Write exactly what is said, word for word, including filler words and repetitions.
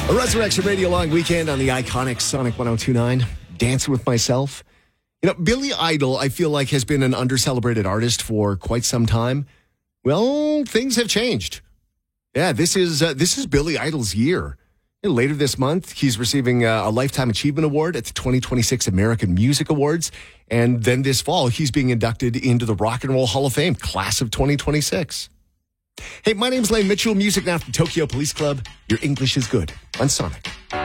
A Resurrection Radio long weekend on the iconic Sonic one oh two point nine. Dancing with myself. You know, Billy Idol, I feel like, has been an under-celebrated artist for quite some time. Well, things have changed. Yeah, this is uh, this is Billy Idol's year. And later this month, he's receiving uh, a Lifetime Achievement Award at the twenty twenty-six American Music Awards. And then this fall, he's being inducted into the Rock and Roll Hall of Fame, class of twenty twenty-six. Hey, my name's Lane Mitchell. Music now from Tokyo Police Club. Your English is good on Sonic.